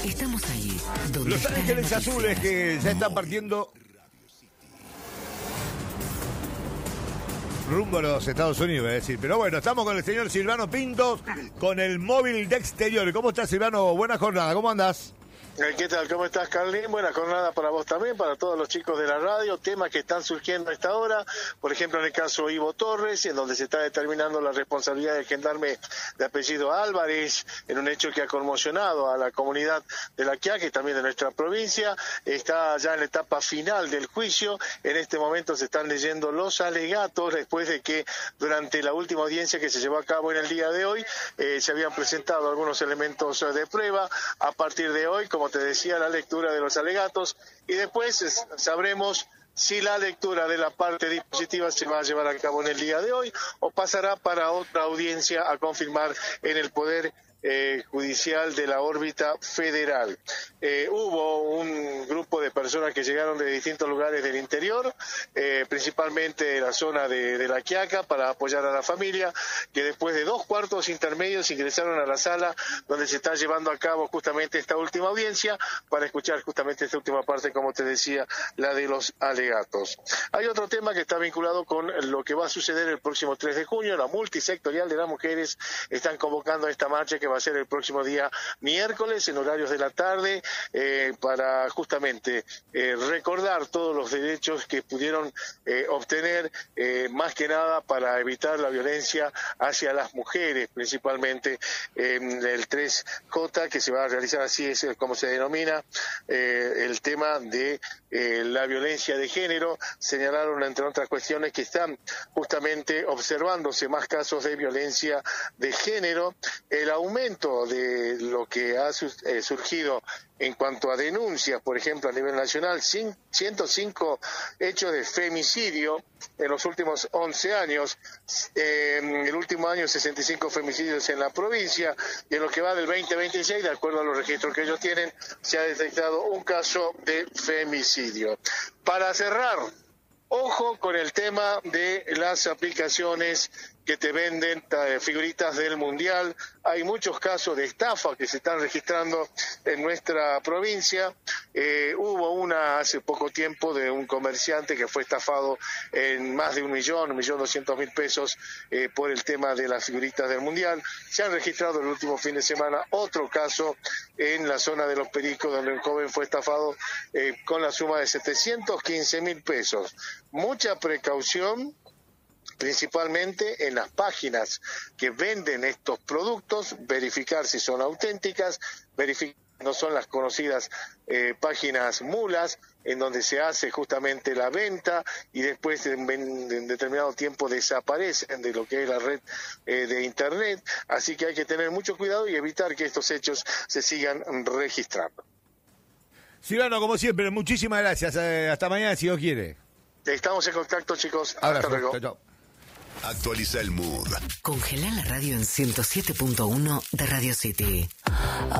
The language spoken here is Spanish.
Estamos ahí, donde Los está la Ángeles noticia. Azules que ya están partiendo rumbo a los Estados Unidos, es decir. Pero bueno, estamos con el señor Silvano Pintos, con el móvil de exterior. ¿Cómo estás, Silvano? Buena jornada, ¿cómo andás? ¿Qué tal? ¿Cómo estás, Carlín? Buena jornada para vos también, para todos los chicos de la radio. Temas que están surgiendo a esta hora, por ejemplo, en el caso Ivo Torres, en donde se está determinando la responsabilidad del gendarme de apellido Álvarez, en un hecho que ha conmocionado a la comunidad de La Quiaca y también de nuestra provincia. Está ya en la etapa final del juicio. En este momento se están leyendo los alegatos, después de que durante la última audiencia que se llevó a cabo en el día de hoy, se habían presentado algunos elementos de prueba. A partir de hoy, como te decía, la lectura de los alegatos, y después sabremos si la lectura de la parte dispositiva se va a llevar a cabo en el día de hoy o pasará para otra audiencia a confirmar en el Poder Judicial de la órbita federal. Hubo un grupo de personas que llegaron de distintos lugares del interior, principalmente de la zona de La Quiaca, para apoyar a la familia, que después de 2 cuartos intermedios ingresaron a la sala donde se está llevando a cabo justamente esta última audiencia, para escuchar justamente esta última parte, como te decía, la de los alegatos. Hay otro tema que está vinculado con lo que va a suceder el próximo 3 de junio. La multisectorial de las mujeres están convocando a esta marcha que va a ser el próximo día miércoles en horarios de la tarde, para justamente recordar todos los derechos que pudieron obtener, más que nada para evitar la violencia hacia las mujeres, principalmente el 3J, que se va a realizar, así es como se denomina, el tema de la violencia de género. Señalaron, entre otras cuestiones, que están justamente observándose más casos de violencia de género, el aumento de lo que ha surgido en cuanto a denuncias, por ejemplo, a nivel nacional, 105 hechos de femicidio en los últimos 11 años, el último año 65 femicidios en la provincia, y en lo que va del 2026, de acuerdo a los registros que ellos tienen, se ha detectado un caso de femicidio. Para cerrar, ojo con el tema de las aplicaciones que te venden figuritas del Mundial. Hay muchos casos de estafa que se están registrando en nuestra provincia. Hubo una hace poco tiempo de un comerciante que fue estafado en más de 1.200.000 pesos por el tema de las figuritas del Mundial. Se han registrado el último fin de semana otro caso en la zona de Los Pericos, donde un joven fue estafado con la suma de 715.000 pesos. Mucha precaución, principalmente en las páginas que venden estos productos, verificar si son auténticas, verificar si no son las conocidas páginas mulas, en donde se hace justamente la venta y después en determinado tiempo desaparecen de lo que es la red de internet. Así que hay que tener mucho cuidado y evitar que estos hechos se sigan registrando. Silvano, como siempre, muchísimas gracias. Hasta mañana, si Dios quiere. Estamos en contacto, chicos. Abrazo. Hasta luego. Chau, chau. Actualiza el mood. Congela la radio en 107.1 de Radio City.